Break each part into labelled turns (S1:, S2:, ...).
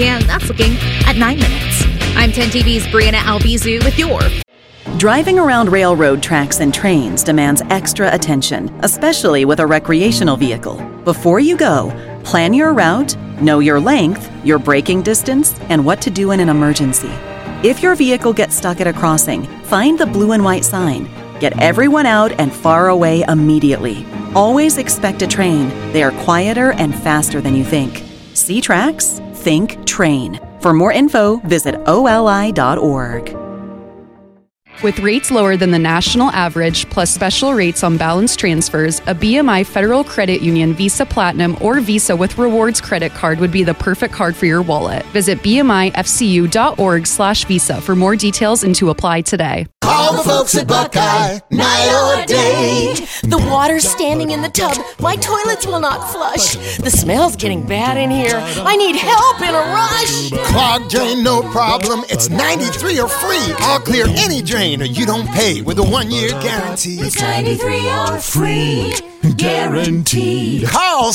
S1: and that's looking at 9 minutes. I'm 10 TV's Brianna Albizu with your...
S2: Driving around railroad tracks and trains demands extra attention, especially with a recreational vehicle. Before you go, plan your route, know your length, your braking distance, and what to do in an emergency. If your vehicle gets stuck at a crossing, find the blue and white sign. Get everyone out and far away immediately. Always expect a train. They are quieter and faster than you think. See tracks? Think train. For more info, visit oli.org.
S3: With rates lower than the national average, plus special rates on balance transfers, a BMI Federal Credit Union Visa Platinum or Visa with Rewards credit card would be the perfect card for your wallet. Visit bmifcu.org/visa for more details and to apply today.
S4: Call the folks at Buckeye, night or day.
S5: The water's standing in the tub. My toilets will not flush. The smell's getting bad in here. I need help in a rush.
S4: Clogged drain, no problem. It's 93 or free. I'll clear any drain or you don't pay with a 1-year guarantee.
S6: It's 93 or free. Guaranteed.
S4: Call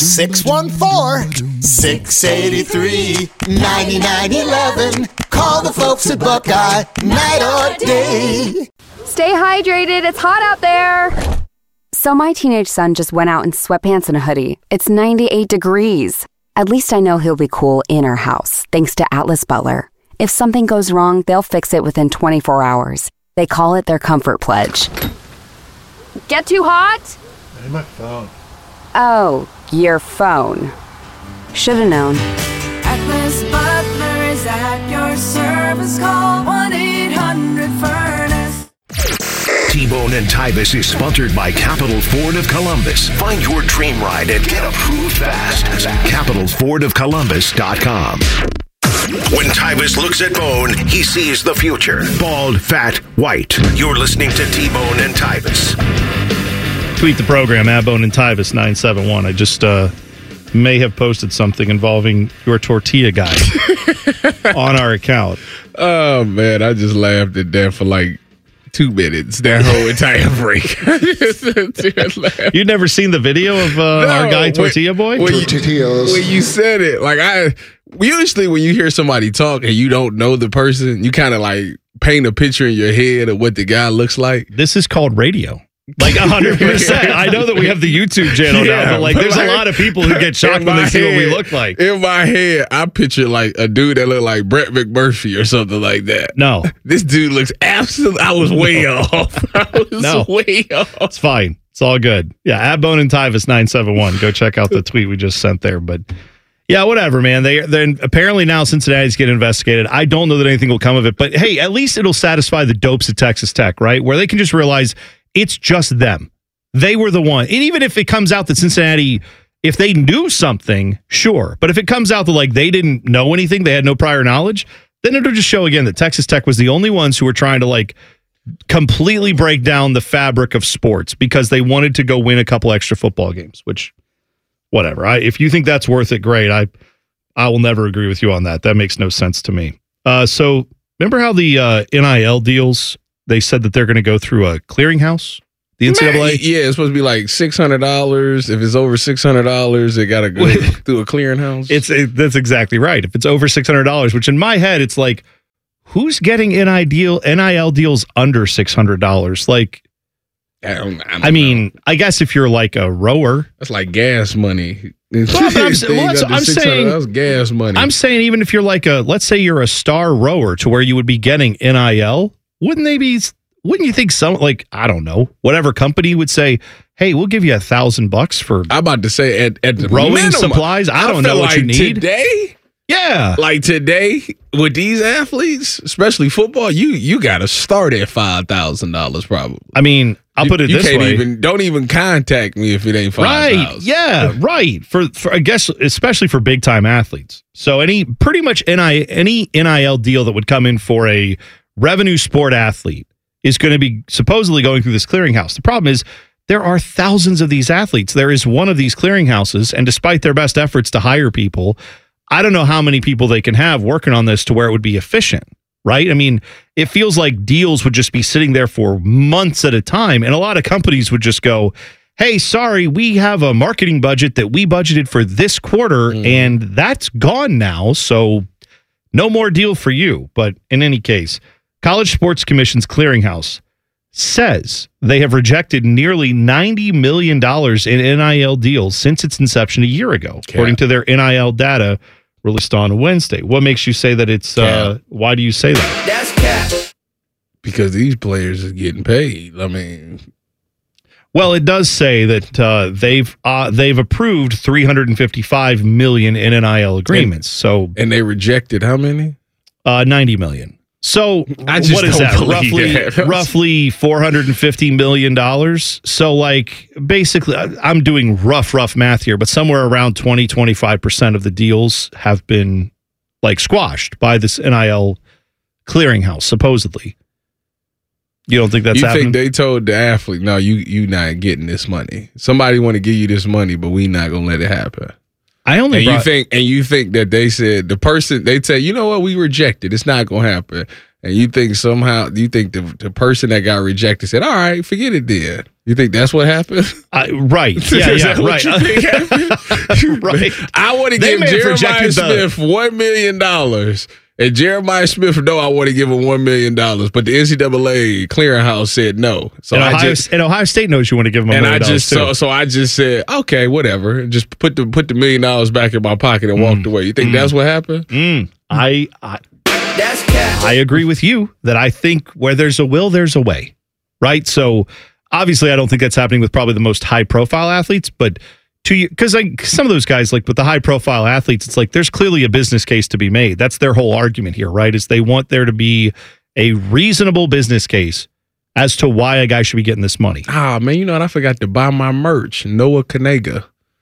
S4: 614-683-9911. Call the folks at Buckeye, night or day.
S7: Stay hydrated. It's hot out there. So my teenage son just went out in sweatpants and a hoodie. It's 98 degrees. At least I know he'll be cool in our house, thanks to Atlas Butler. If something goes wrong, they'll fix it within 24 hours. They call it their comfort pledge.
S8: Get too hot?
S9: Hey, my phone.
S7: Oh, your phone. Should've known.
S6: Atlas Butler is at your service. Call 1-800-FURNACE.
S10: T-Bone and Tybus is sponsored by Capital Ford of Columbus. Find your dream ride and get approved fast at CapitalFordOfColumbus.com. When Tybus looks at Bone, he sees the future. Bald, fat, white. You're listening to T-Bone and Tybus.
S11: Tweet the program, @Bone and Tybus 971. I just may have posted something involving your tortilla guy on our account.
S12: Oh, man, I just laughed at that for like 2 minutes, that whole entire break.
S11: You'd never seen the video of our guy, Tortilla Boy?
S12: When you said it, like usually when you hear somebody talk and you don't know the person, you kind of like paint a picture in your head of what the guy looks like.
S11: This is called radio. Like 100%. I know that we have the YouTube channel now, but there's a lot of people who get shocked when they see what we look like.
S12: In my head, I picture like a dude that looked like Brett McMurphy or something like that.
S11: No.
S12: This dude looks absolutely, I was way off. Way off.
S11: It's fine. It's all good. Yeah, @Bone and Tybus 971. Go check out the tweet we just sent there. But yeah, whatever, man. Then apparently now Cincinnati's getting investigated. I don't know that anything will come of it, but hey, at least it'll satisfy the dopes at Texas Tech, right? Where they can just realize it's just them. They were the one. And even if it comes out that Cincinnati, if they knew something, sure. But if it comes out that like they didn't know anything, they had no prior knowledge, then it'll just show again that Texas Tech was the only ones who were trying to like completely break down the fabric of sports because they wanted to go win a couple extra football games, which whatever. If you think that's worth it, great. I will never agree with you on that. That makes no sense to me. So remember how the NIL deals, they said that they're going to go through a clearinghouse, the NCAA?
S12: Man, yeah, it's supposed to be like $600. If it's over $600, it got to go through a clearinghouse.
S11: That's exactly right. If it's over $600, which in my head, it's like, who's getting NIL deals under $600? Like, I mean, I guess if you're like a rower,
S12: that's like gas money.
S11: I'm saying
S12: that's gas money.
S11: I'm saying even if you're like let's say you're a star rower to where you would be getting NIL, wouldn't you think some, like, I don't know, whatever company would say, hey, we'll give you $1,000 for
S12: I'm about to say at the
S11: rowing
S12: minimum,
S11: supplies. I don't know what
S12: like
S11: you need
S12: today.
S11: Yeah,
S12: like today with these athletes, especially football, you got to start at $5,000 probably.
S11: I mean, I'll put it this way:
S12: don't even contact me if it ain't $5,000.
S11: Right? Yeah, right. For I guess especially for big time athletes. So pretty much any NIL deal that would come in for a revenue sport athlete is going to be supposedly going through this clearinghouse. The problem is there are thousands of these athletes. There is one of these clearinghouses, and despite their best efforts to hire people, I don't know how many people they can have working on this to where it would be efficient, right? I mean, it feels like deals would just be sitting there for months at a time, and a lot of companies would just go, hey, sorry, we have a marketing budget that we budgeted for this quarter, and that's gone now, so no more deal for you. But in any case, College Sports Commission's clearinghouse says they have rejected nearly $90 million in NIL deals since its inception a year ago, according to their NIL data released on Wednesday. What makes you say that it's, why do you say that?
S12: That's cap. Because these players are getting paid. I mean...
S11: Well, it does say that they've approved $355 million in NIL agreements. And
S12: they rejected how many?
S11: 90 million. So what is that? Roughly $450 million. So like basically, I'm doing rough math here, but somewhere around 20-25% of the deals have been like squashed by this NIL clearinghouse, supposedly. You don't think that's happening?
S12: You think they told the athlete, no, you not getting this money. Somebody want to give you this money, but we not gonna let it happen. You think that they said the person they tell you know what, we rejected. It's not gonna happen. And you think the person that got rejected said, all right, forget it then. You think that's what happened?
S11: Right. Yeah, right. Right.
S12: I want to give Jeremiah Smith $1 million. And Jeremiah Smith, no, I want to give him $1 million, but the NCAA clearinghouse said no. So
S11: and Ohio State knows you want to give him $1 million too.
S12: So I just said, okay, whatever. Just put the $1 million back in my pocket and walked away. You think that's what happened?
S11: That's cat. I agree with you that I think where there's a will, there's a way, right? So obviously, I don't think that's happening with probably the most high profile athletes, but because some of those guys, like with the high profile athletes, it's like there's clearly a business case to be made. That's their whole argument here, right? Is they want there to be a reasonable business case as to why a guy should be getting this money.
S12: Ah, man, you know what? I forgot to buy my merch. Noah Kanega.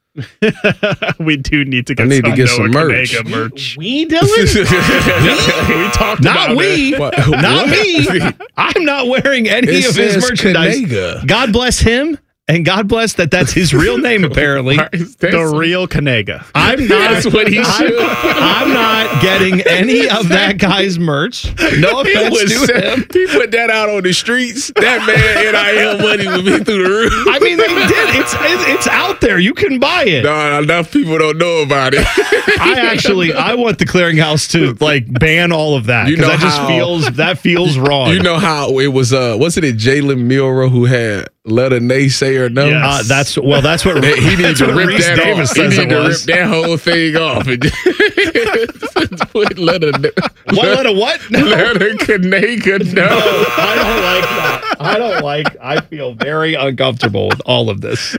S9: We do need to get some merch.
S11: We, Dylan?
S9: We talked about it.
S11: Not me. I'm not wearing any of his merchandise. Kanega. God bless him. And God bless that's his real name, apparently.
S9: The real Kanega.
S11: I'm not.
S12: That's what he should.
S11: I'm not getting any of that guy's merch. No offense to him.
S12: He put that out on the streets. That man NIL money would be through the roof.
S11: I mean, they did. It's out there. You can buy it.
S12: No, enough people don't know about it.
S11: I want the clearinghouse to like ban all of that because that feels wrong.
S12: You know how it was? Wasn't it Jalen Milroe who had let a naysayer know?
S11: Yes. That's what
S12: he needs to rip
S11: Reese Davis says it was.
S12: Rip that whole thing off. Let a
S11: what? No.
S12: Let a Kanega know.
S11: No, I don't like that. I feel very uncomfortable with all of this.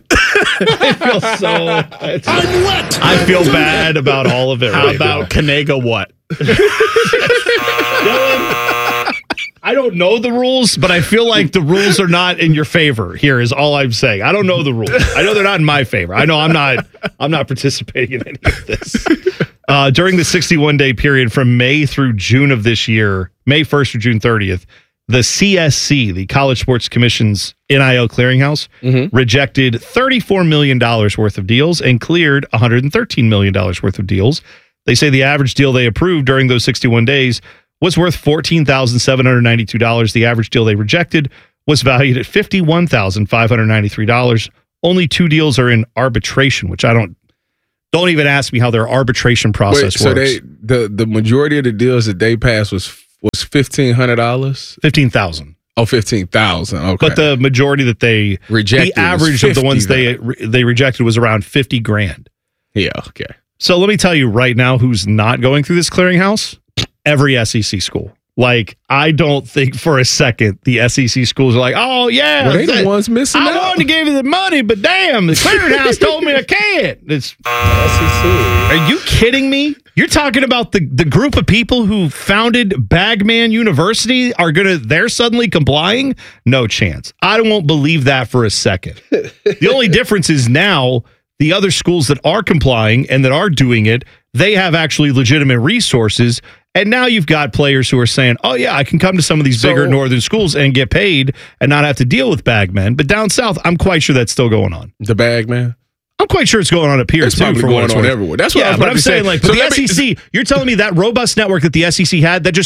S11: I'm wet. I feel bad about all of it.
S9: How about Kanega what?
S11: Dylan, I don't know the rules, but I feel like the rules are not in your favor. Here is all I'm saying. I don't know the rules. I know they're not in my favor. I know I'm not participating in any of this. During the 61-day period from May through June of this year, May 1st through June 30th, the CSC, the College Sports Commission's NIL clearinghouse, rejected $34 million worth of deals and cleared $113 million worth of deals. They say the average deal they approved during those 61 days was worth $14,792. The average deal they rejected was valued at $51,593. Only 2 deals are in arbitration, which I don't even ask me how their arbitration process works.
S12: So the majority of the deals that they passed was $1,500?
S11: $15,000.
S12: Oh, $15,000. Okay.
S11: But the majority that they rejected, the average of the ones they rejected was around $50,000.
S12: Yeah, okay.
S11: So let me tell you right now who's not going through this clearinghouse. Every SEC school. Like, I don't think for a second the SEC schools are like, oh, yeah.
S12: Well, they the ones missing out.
S11: I wanted to give you the money, but damn, the clearinghouse told me I can't. It's SEC. Are you kidding me? You're talking about the group of people who founded Bagman University they're suddenly complying? No chance. I won't believe that for a second. The only difference is now the other schools that are complying and that are doing it, they have actually legitimate resources. And now you've got players who are saying, oh, yeah, I can come to some of these bigger northern schools and get paid and not have to deal with bagmen. But down south, I'm quite sure that's still going on.
S12: The bagman?
S11: I'm quite sure it's going on up here,
S12: it's
S11: too.
S12: It's probably going on everywhere. That's what I was about to say.
S11: Like, but the SEC, you're telling me that robust network that the SEC had, that just got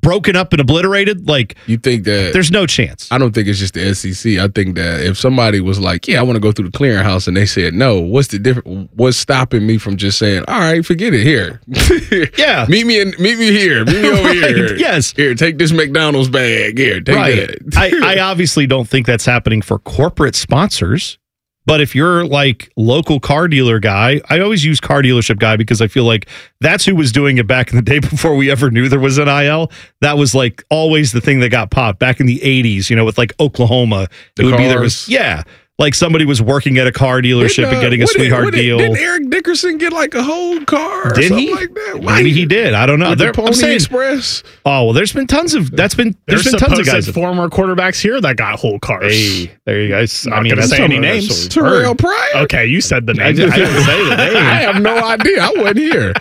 S11: broken up and obliterated? Like,
S12: you think that
S11: there's no chance?
S12: I don't think it's just the SEC. I think that if somebody was like, "Yeah, I want to go through the clearinghouse," and they said no, what's the difference? What's stopping me from just saying, "All right, forget it here"?
S11: Yeah,
S12: meet me here. Meet me over here.
S11: Yes,
S12: here, take this McDonald's bag. Here, take that.
S11: I obviously don't think that's happening for corporate sponsors. But if you're like local car dealer guy, I always use car dealership guy because I feel like that's who was doing it back in the day before we ever knew there was an IL. That was like always the thing that got popped back in the 80s, with like Oklahoma. It would be there was, like somebody was working at a car dealership and getting a sweetheart deal.
S12: Did Eric Dickerson get like a whole car or something like that?
S11: Maybe he did. I don't know.
S12: The Pony Express.
S11: Oh, well, there's been tons of there's been tons of guys.
S9: Former quarterbacks here that got whole cars.
S11: Hey, there you guys.
S9: Not going to say any names.
S12: Terrell Pryor.
S9: Okay, you said the name.
S11: I didn't say the name.
S12: I have no idea. I wasn't here.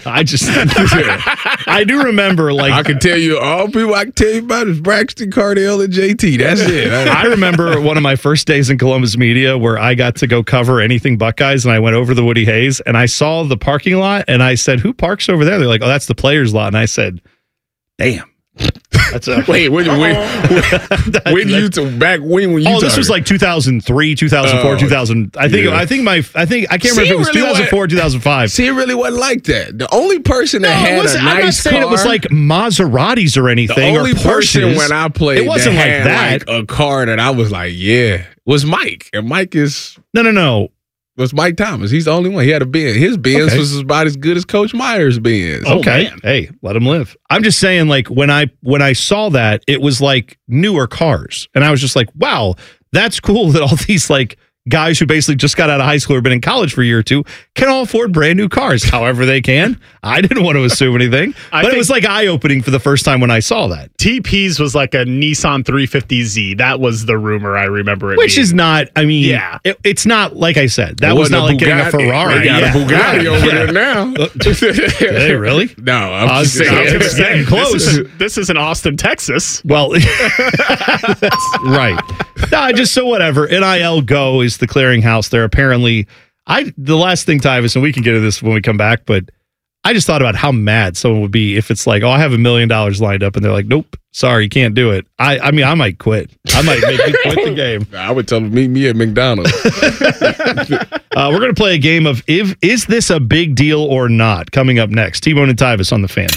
S11: I do remember, like,
S12: I can tell you all people I can tell you about is Braxton, Cardale, and JT. That's it.
S11: I remember one of my first days in Columbus media where I got to go cover anything Buckeyes, and I went over the Woody Hayes, and I saw the parking lot, and I said, "Who parks over there?" They're like, "Oh, that's the players' lot." And I said, "Damn." That's
S12: wait, when you
S11: this was like 2003, 2004, 2000. I can't remember if it was 2004 or 2005.
S12: See, it really wasn't like that. The only person that had a nice car.
S11: I'm not saying it was like Maseratis or anything.
S12: The only person when I played
S11: it wasn't like that.
S12: Like a car that I was like, was Mike. And Mike is
S11: no.
S12: Was Mike Thomas. He's the only one. He had a Benz. His Benz was about as good as Coach Myers' Benz.
S11: Okay. Hey, let him live. I'm just saying, like, when I saw that, it was like newer cars. And I was just like, wow, that's cool that all these like guys who basically just got out of high school or been in college for a year or two can all afford brand new cars however they can. I didn't want to assume anything, but it was like eye-opening for the first time when I saw that.
S9: TP's was like a Nissan 350Z. That was the rumor I remember it
S11: Which
S9: being.
S11: Is not, I mean, it's not, like I said, that was not like getting a Ferrari.
S12: They got a Bugatti over there now.
S11: Did they really?
S12: No, I'm just saying.
S11: It's getting close.
S9: This is in Austin, Texas.
S11: Well, that's right. No, just so whatever. NIL Go is the clearinghouse. They're apparently, the last thing, Tyvis, and we can get into this when we come back, but I just thought about how mad someone would be if it's like, oh, I have $1 million lined up, and they're like, nope, sorry, you can't do it. I mean, I might quit. I might make you quit the game.
S12: I would tell them, meet me at McDonald's.
S11: We're going to play a game of is this a big deal or not? Coming up next, T-Bone and Tyvis on the Fan.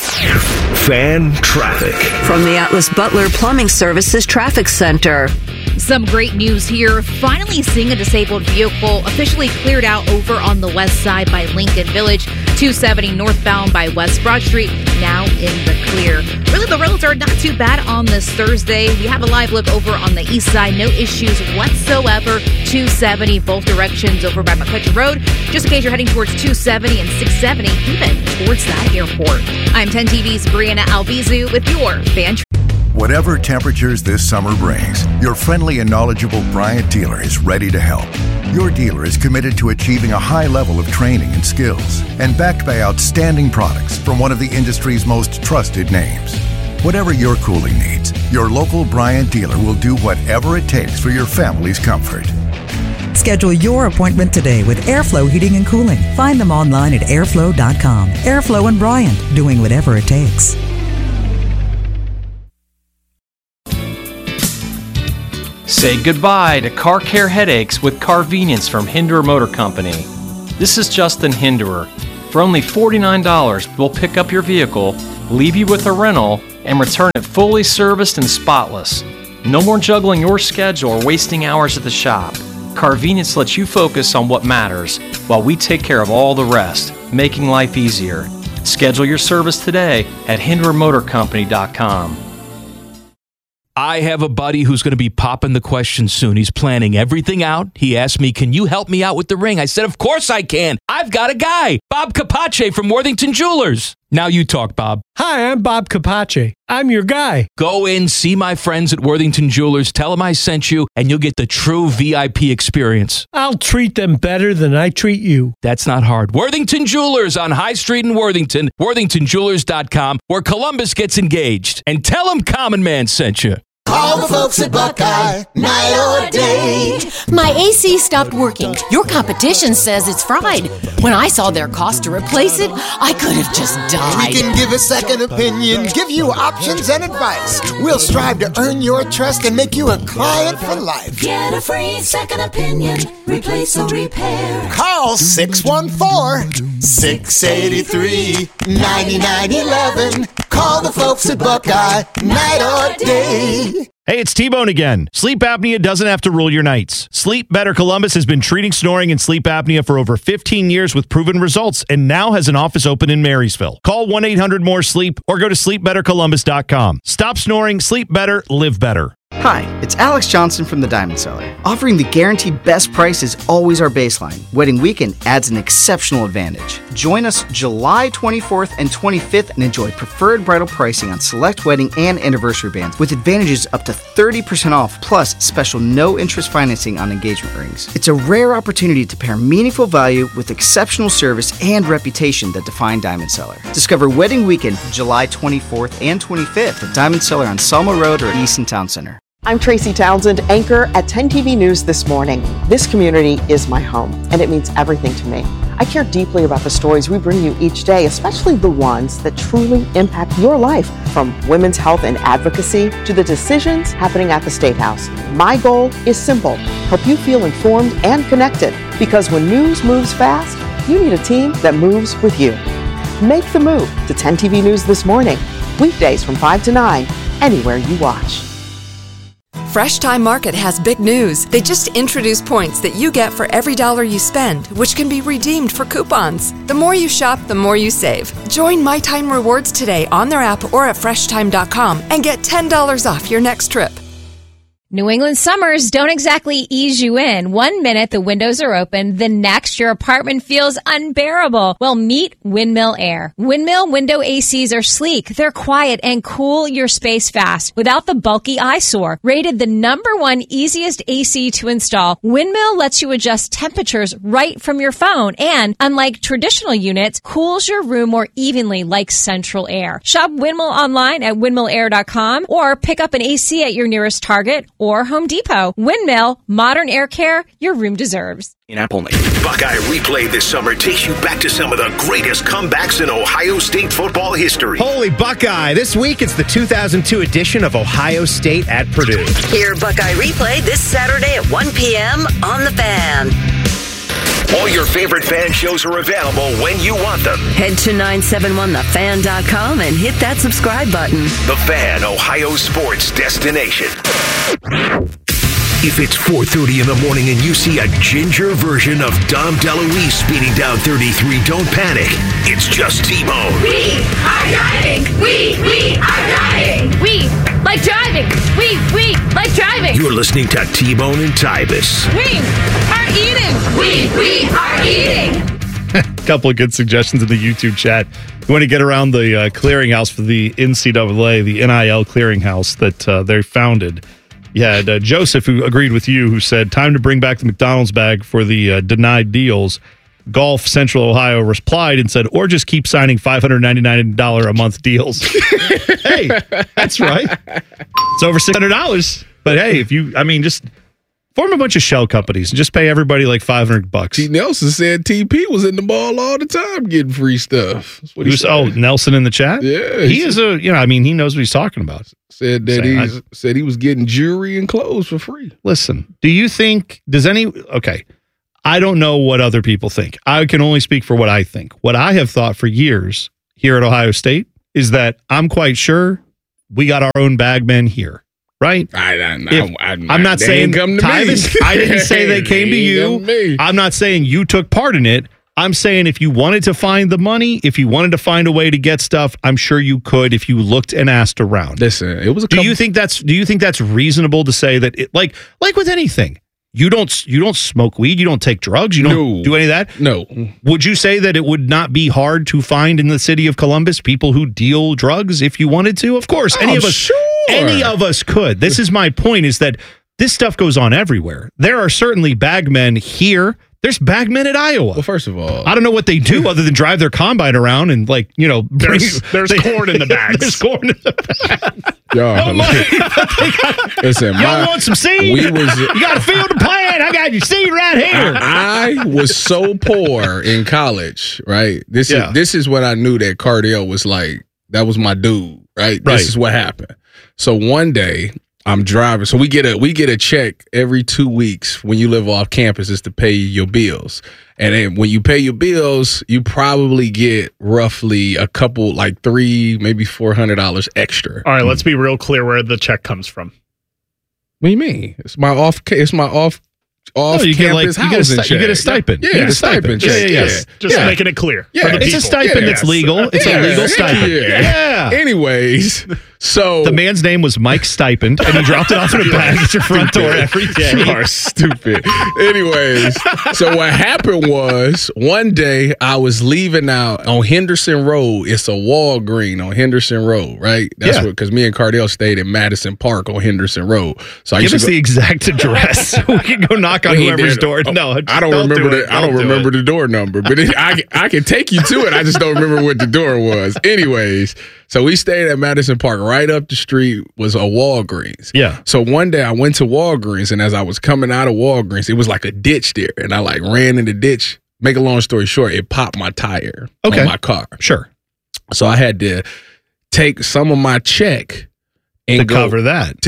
S10: Fan traffic
S13: from the Atlas Butler Plumbing Services Traffic Center.
S1: Some great news here. Finally seeing a disabled vehicle officially cleared out over on the west side by Lincoln Village. 270 northbound by West Broad Street, now in the clear. Really, the roads are not too bad on this Thursday. We have a live look over on the east side. No issues whatsoever. 270 both directions over by McCutcheon Road. Just in case you're heading towards 270 and 670, even towards that airport. I'm 10 TV's Brianna Albizu with your Fan.
S14: Whatever temperatures this summer brings, your friendly and knowledgeable Bryant dealer is ready to help. Your dealer is committed to achieving a high level of training and skills and backed by outstanding products from one of the industry's most trusted names. Whatever your cooling needs, your local Bryant dealer will do whatever it takes for your family's comfort.
S15: Schedule your appointment today with Airflow Heating and Cooling. Find them online at airflow.com. Airflow and Bryant, doing whatever it takes.
S16: Say goodbye to car care headaches with Carvenience from Hinderer Motor Company. This is Justin Hinderer. For only $49, we'll pick up your vehicle, leave you with a rental, and return it fully serviced and spotless. No more juggling your schedule or wasting hours at the shop. Carvenience lets you focus on what matters while we take care of all the rest, making life easier. Schedule your service today at HindererMotorCompany.com.
S17: I have a buddy who's going to be popping the question soon. He's planning everything out. He asked me, can you help me out with the ring? I said, of course I can. I've got a guy, Bob Capace from Worthington Jewelers. Now you talk, Bob.
S18: Hi, I'm Bob Capace. I'm your guy.
S17: Go in, see my friends at Worthington Jewelers, tell them I sent you, and you'll get the true VIP experience.
S18: I'll treat them better than I treat you.
S17: That's not hard. Worthington Jewelers on High Street in Worthington, worthingtonjewelers.com, where Columbus gets engaged. And tell them Common Man sent you.
S4: Call the folks at Buckeye, night or day.
S5: My AC stopped working. Your competition says it's fried. When I saw their cost to replace it, I could have just died.
S4: We can give a second opinion, give you options and advice. We'll strive to earn your trust and make you a client for life.
S6: Get a free second opinion. Replace or repair.
S4: Call 614-683-9911. Call the folks at Buckeye, night or day.
S11: Hey, it's T-Bone again. Sleep apnea doesn't have to rule your nights. Sleep Better Columbus has been treating snoring and sleep apnea for over 15 years with proven results and now has an office open in Marysville. Call 1-800-MORE-SLEEP or go to sleepbettercolumbus.com. Stop snoring, sleep better, live better.
S19: Hi, it's Alex Johnson from the Diamond Cellar. Offering the guaranteed best price is always our baseline. Wedding weekend adds an exceptional advantage. Join us July 24th and 25th and enjoy preferred bridal pricing on select wedding and anniversary bands with advantages up to 30% off plus special no-interest financing on engagement rings. It's a rare opportunity to pair meaningful value with exceptional service and reputation that define Diamond Cellar. Discover Wedding Weekend July 24th and 25th at Diamond Cellar on Selma Road or Easton Town Center.
S20: I'm Tracy Townsend, anchor at 10 TV News This Morning. This community is my home, and it means everything to me. I care deeply about the stories we bring you each day, especially the ones that truly impact your life, from women's health and advocacy to the decisions happening at the State House. My goal is simple: help you feel informed and connected, because when news moves fast, you need a team that moves with you. Make the move to 10 TV News This Morning, weekdays from 5 to 9, anywhere you watch.
S21: Fresh Time Market has big news. They just introduced points that you get for every dollar you spend, which can be redeemed for coupons. The more you shop, the more you save. Join My Time Rewards today on their app or at FreshTime.com and get $10 off your next trip.
S1: New England summers don't exactly ease you in. 1 minute the windows are open, the next your apartment feels unbearable. Well, meet Windmill Air. Windmill window ACs are sleek, they're quiet, and cool your space fast without the bulky eyesore. Rated the #1 easiest AC to install, Windmill lets you adjust temperatures right from your phone and, unlike traditional units, cools your room more evenly like central air. Shop Windmill online at windmillair.com or pick up an AC at your nearest Target or Home Depot. Windmill, modern air care your room deserves.
S10: In app only. Buckeye Replay this summer takes you back to some of the greatest comebacks in Ohio State football history.
S22: Holy Buckeye! This week it's the 2002 edition of Ohio State at Purdue.
S13: Hear Buckeye Replay this Saturday at 1 p.m. on The Fan.
S10: All your favorite fan shows are available when you want them.
S13: Head to 971thefan.com and hit that subscribe button.
S10: The Fan, Ohio sports destination. If it's 4:30 in the morning and you see a ginger version of Dom DeLuise speeding down 33, don't panic. It's just T-Bone.
S6: We are driving. We are driving.
S1: We like driving. We like driving.
S10: You're listening to T-Bone and Tybus.
S1: We are eating.
S6: We are eating.
S11: A couple of good suggestions in the YouTube chat. You want to get around the clearinghouse for the NCAA, the NIL clearinghouse that they founded. You had Joseph, who agreed with you, who said, time to bring back the McDonald's bag for the denied deals. Golf Central Ohio replied and said, or just keep signing $599 a month deals. Hey, that's right. It's over $600. But hey, if you, just form a bunch of shell companies and just pay everybody like $500.
S12: T. Nelson said TP was in the mall all the time getting free stuff.
S11: Nelson in the chat?
S12: Yeah.
S11: He is he knows what he's talking about.
S12: Said that he was getting jewelry and clothes for free.
S11: Listen, I don't know what other people think. I can only speak for what I think. What I have thought for years here at Ohio State is that I'm quite sure we got our own bagmen here. Right?
S12: I'm
S11: not saying Tyvis, I didn't say they came to you. I'm not saying you took part in it. I'm saying if you wanted to find the money, if you wanted to find a way to get stuff, I'm sure you could if you looked and asked around.
S12: Listen, it was
S11: Do you think that's reasonable to say that it, like with anything? You don't smoke weed, you don't take drugs, you don't do any of that?
S12: No.
S11: Would you say that it would not be hard to find in the city of Columbus people who deal drugs if you wanted to? Of course, any of us could. This is my point, is that this stuff goes on everywhere. There are certainly bagmen here. There's bagmen at Iowa.
S12: Well, first of all,
S11: I don't know what they do other than drive their combine around and
S9: there's corn in the bags.
S11: There's corn in the bag.
S12: Y'all, listen,
S11: y'all want some seed? You got a field to plant. I got your seed right here.
S12: I was so poor in college, right? This is what I knew that Cardale was like. That was my dude, right? This is what happened. So one day I'm driving. So we get a check every 2 weeks when you live off campus is to pay your bills. And then when you pay your bills, you probably get roughly a couple, like $300, maybe $400 extra.
S9: All right, let's be real clear where the check comes from.
S12: What do you mean? It's my off campus housing check.
S11: You get a stipend.
S12: Yeah, a stipend check.
S9: Just making it clear.
S12: Yeah,
S11: it's a stipend that's legal. It's a legal stipend.
S12: Yeah. Anyways, so
S11: the man's name was Mike Stipend, and he dropped it off in a bag at your front door every day.
S12: You are stupid. Anyways, so what happened was one day I was leaving out on Henderson Road. It's a Walgreens on Henderson Road, right? That's because me and Cardale stayed in Madison Park on Henderson Road. So
S11: give us the exact address so we can go knock on whoever's door. No,
S12: I don't remember. I don't remember the door number, but I can take you to it. I just don't remember what the door was. Anyways, so we stayed at Madison Park. Right up the street was a Walgreens.
S11: Yeah.
S12: So one day I went to Walgreens, and as I was coming out of Walgreens, it was like a ditch there, and I like ran in the ditch. Make a long story short, it popped my tire on my car.
S11: Sure.
S12: So I had to take some of my check and
S11: to cover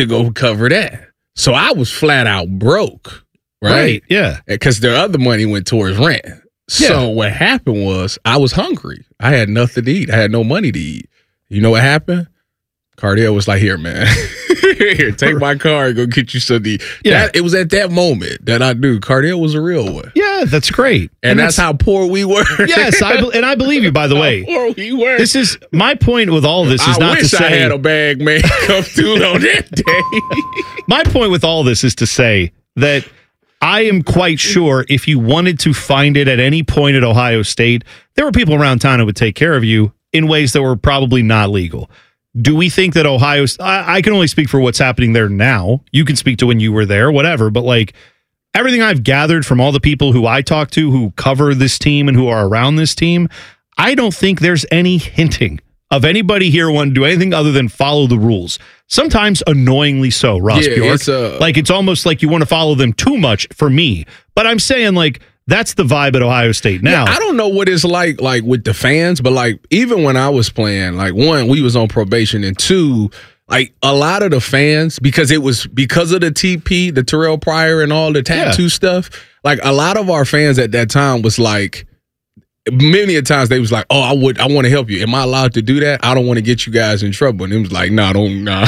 S11: that.
S12: So I was flat out broke. Right?
S11: Yeah.
S12: Because their other money went towards rent. So what happened was I was hungry. I had nothing to eat. I had no money to eat. You know what happened? Cardale was like, here, man. Here, take my car and go get you something to eat. Yeah. It was at that moment that I knew Cardale was a real one.
S11: Yeah, that's great.
S12: And that's how poor we were.
S11: Yes, and I believe you, by the way.
S12: How poor we were.
S11: This is my point with all of this is not to say
S12: I had a bag man come through on that day.
S11: My point with all this is to say that I am quite sure if you wanted to find it at any point at Ohio State, there were people around town who would take care of you in ways that were probably not legal. Do we think that I can only speak for what's happening there now. You can speak to when you were there, whatever. But like everything I've gathered from all the people who I talk to who cover this team and who are around this team, I don't think there's any hinting of anybody here wanting to do anything other than follow the rules. Sometimes annoyingly so, Ross Bjork. It's almost like you want to follow them too much for me. But I'm saying like that's the vibe at Ohio State now.
S12: I don't know what it's like with the fans, but like even when I was playing, like one, we was on probation, and two, like a lot of the fans, because it was because of the TP, the Terrell Pryor and all the tattoo stuff, like a lot of our fans at that time was like, many a times they was like, oh, I want to help you. Am I allowed to do that? I don't want to get you guys in trouble. And it was like, don't even do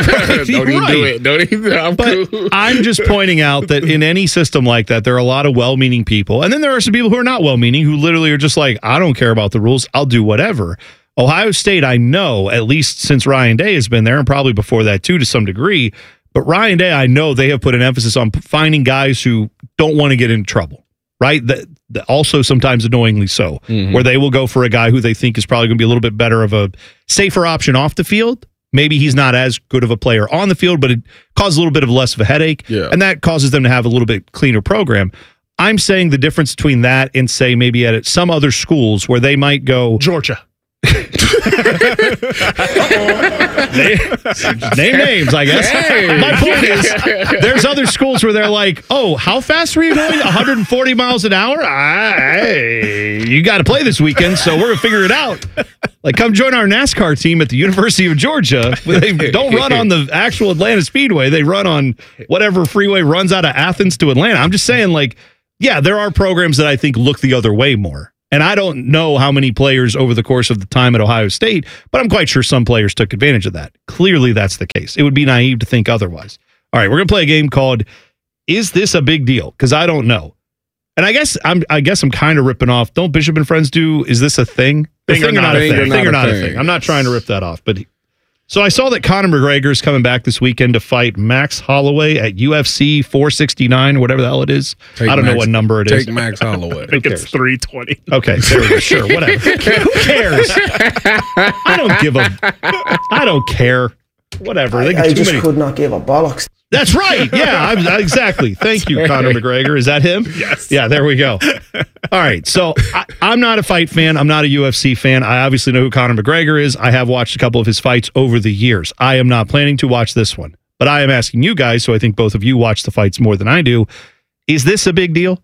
S12: it. Don't even. Cool.
S11: I'm just pointing out that in any system like that, there are a lot of well-meaning people. And then there are some people who are not well-meaning who literally are just like, I don't care about the rules. I'll do whatever. Ohio State, I know, at least since Ryan Day has been there, and probably before that too to some degree, but Ryan Day, I know they have put an emphasis on finding guys who don't want to get in trouble. Right? Also sometimes annoyingly so, where they will go for a guy who they think is probably going to be a little bit better of a safer option off the field. Maybe he's not as good of a player on the field, but it causes a little bit of less of a headache. Yeah. And that causes them to have a little bit cleaner program. I'm saying the difference between that and say maybe at some other schools where they might go
S9: Georgia.
S11: Name names, I guess. Hey. My point is, there's other schools where they're like, oh, how fast are you going? 140 miles an hour? Hey, you got to play this weekend, so we're going to figure it out. Like, come join our NASCAR team at the University of Georgia. They don't run on the actual Atlanta Speedway. They run on whatever freeway runs out of Athens to Atlanta. I'm just saying, like, yeah, there are programs that I think look the other way more. And I don't know how many players over the course of the time at Ohio State, but I'm quite sure some players took advantage of that. Clearly, that's the case. It would be naive to think otherwise. All right, we're going to play a game called Is This a Big Deal? Because I don't know. And I guess I'm kind of ripping off. Don't Bishop and Friends do Is This a Thing? Thing or not a thing? Thing or not a thing? I'm not trying to rip that off. But so I saw that Conor McGregor is coming back this weekend to fight Max Holloway at UFC 469, whatever the hell it is. I don't know what number it is.
S12: Take Max Holloway.
S9: I think it's 320.
S11: Okay, there we go. Sure, whatever. Who cares? I don't care. Whatever.
S2: I just could not give a bollocks.
S11: That's right. Yeah, exactly. Thank you, Conor McGregor. Is that him?
S9: Yes.
S11: Yeah, there we go. All right. So I'm not a fight fan. I'm not a UFC fan. I obviously know who Conor McGregor is. I have watched a couple of his fights over the years. I am not planning to watch this one, but I am asking you guys, so I think both of you watch the fights more than I do. Is this a big deal?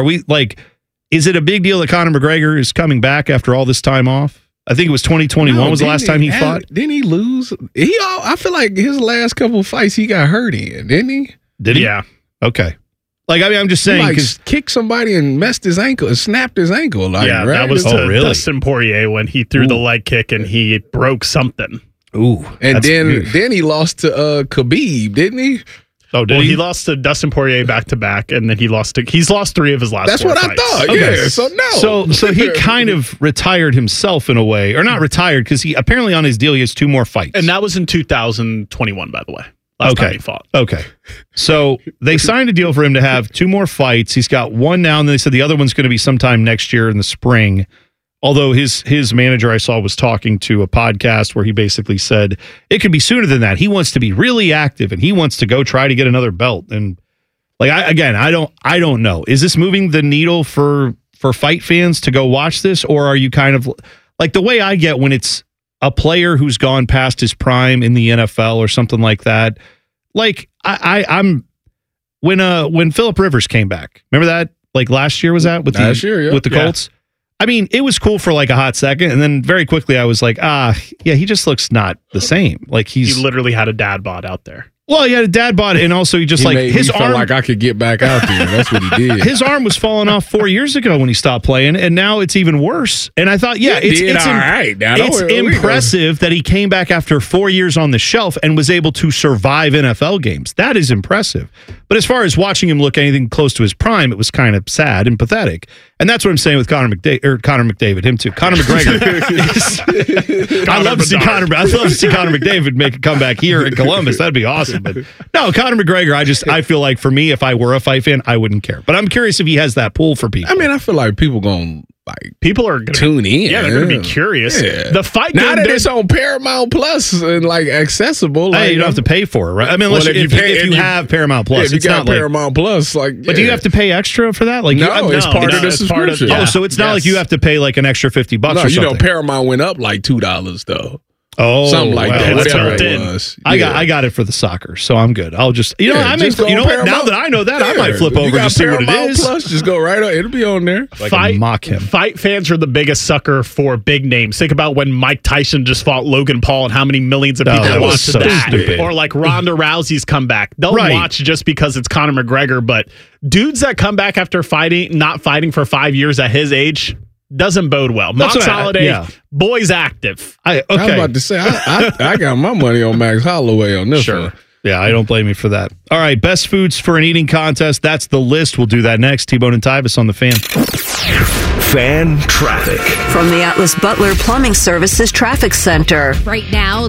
S11: Is it a big deal that Conor McGregor is coming back after all this time off? I think it was 2021 was the last time he fought.
S12: Didn't he lose? I feel like his last couple of fights he got hurt in, didn't he?
S11: Did he?
S9: Yeah.
S11: Okay. I'm just saying,
S12: because kicked somebody and messed his ankle, snapped his ankle.
S9: That was Dustin Poirier when he threw the leg kick and he broke something.
S11: Ooh,
S12: and then he lost to Khabib, didn't he?
S9: Oh, he lost to Dustin Poirier back to back, and then he's lost 3 of his last.
S12: That's
S9: 4
S12: what
S9: fights.
S12: I thought.
S11: Okay.
S12: Yeah. So no.
S11: So he kind of retired himself in a way, or not retired, because he apparently on his deal he has 2 more fights,
S9: and that was in 2021, by the way. Last time he fought.
S11: Okay. So they signed a deal for him to have 2 more fights. He's got 1 now, and they said the other one's going to be sometime next year in the spring. Although his manager I saw was talking to a podcast where he basically said it could be sooner than that. He wants to be really active and he wants to go try to get another belt. And I don't know. Is this moving the needle for fight fans to go watch this, or are you kind of like the way I get when it's a player who's gone past his prime in the NFL or something like that? Like I'm when Phillip Rivers came back, remember that? Like last year was that with the Colts? I mean, it was cool for like a hot second, and then very quickly I was like, he just looks not the same. Like he
S9: literally had a dad bod out there.
S11: Well, he had a dad bod, and also his arm
S12: felt like I could get back out there. That's what he did.
S11: His arm was falling off 4 years ago when he stopped playing, and now it's even worse. And I thought, it's
S12: all right. Now,
S11: it's impressive that he came back after 4 years on the shelf and was able to survive NFL games. That is impressive. But as far as watching him look anything close to his prime, it was kind of sad and pathetic. And that's what I'm saying with Conor McDavid, him too. Conor McGregor. I'd love to see Conor McDavid make a comeback here in Columbus. That'd be awesome. But no, Conor McGregor, I feel like for me, if I were a fight fan, I wouldn't care. But I'm curious if he has that pull for people.
S12: I mean, I feel like people are gonna tune in.
S9: Yeah, they're going to be curious.
S12: Yeah.
S9: The fight
S12: now that it's on Paramount Plus and accessible.
S11: Hey, you don't have to pay for it, right? I mean, unless if you have Paramount Plus,
S12: it's not Paramount Plus.
S11: But do you have to pay extra for that?
S12: No, it's part of the subscription.
S11: So it's not like you have to pay like an extra $50 or something.
S12: No, Paramount went up like $2 though.
S11: Oh,
S12: something like that.
S11: Whatever
S12: it was.
S11: I got it for the soccer, so I'm good. I'll just what? Now that I know that, I might flip over and see what it is.
S12: Plus, just go right on. It'll be on there.
S11: Mock him.
S9: Fight fans are the biggest sucker for big names. Think about when Mike Tyson just fought Logan Paul and how many millions of people watched that.
S11: Stupid.
S9: Or like Ronda Rousey's comeback. They'll watch just because it's Conor McGregor, but dudes that come back after not fighting for 5 years at his age doesn't bode well. Max Holloway, boy's active.
S12: I was about to say, I got my money on Max Holloway on this one.
S11: Yeah, I don't blame you for that. All right, best foods for an eating contest. That's the list. We'll do that next. T-Bone and Tyvis on the Fan.
S10: Fan traffic.
S13: From the Atlas Butler Plumbing Services Traffic Center.
S1: Right now,